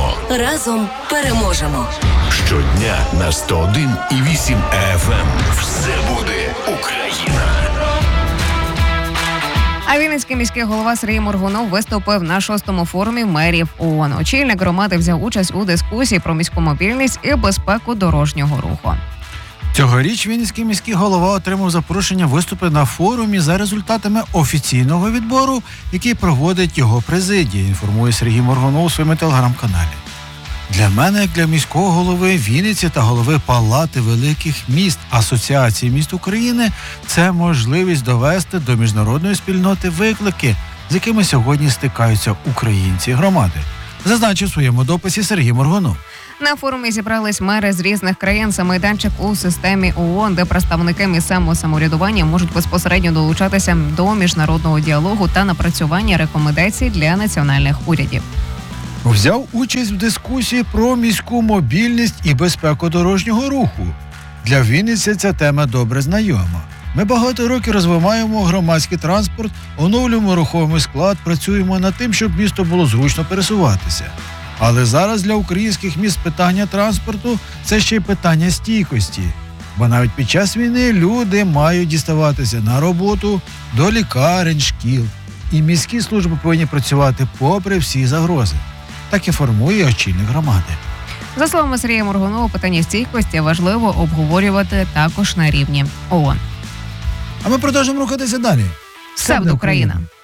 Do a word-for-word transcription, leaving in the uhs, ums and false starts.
Переможемо. Разом переможемо. Щодня на сто один і вісім еф ем. Все буде Україна. А Вінницький міський голова Сергій Моргунов виступив на шостому форумі мерів ООН. Очільник громади взяв участь у дискусії про міську мобільність і безпеку дорожнього руху. Цьогоріч Вінницький міський голова отримав запрошення виступити на форумі за результатами офіційного відбору, який проводить його президія, інформує Сергій Моргунов у своєму телеграм-каналі. Для мене, як для міського голови Вінниці та голови Палати великих міст Асоціації міст України, це можливість довести до міжнародної спільноти виклики, з якими сьогодні стикаються українці і громади, зазначив у своєму дописі Сергій Моргунов. На форумі зібрались мери з різних країн. Це майданчик у системі ООН, де представники місцевого самоврядування можуть безпосередньо долучатися до міжнародного діалогу та напрацювання рекомендацій для національних урядів. Взяв участь в дискусії про міську мобільність і безпеку дорожнього руху. Для Вінниці ця тема добре знайома. Ми багато років розвиваємо громадський транспорт, оновлюємо рухомий склад, працюємо над тим, щоб місто було зручно пересуватися. Але зараз для українських міст питання транспорту – це ще й питання стійкості. Бо навіть під час війни люди мають діставатися на роботу, до лікарень, шкіл. І міські служби повинні працювати попри всі загрози. Так інформує очільник громади. За словами Сергія Моргунова, питання стійкості важливо обговорювати також на рівні ООН. А ми продовжуємо рухатися далі. Все буде Україна!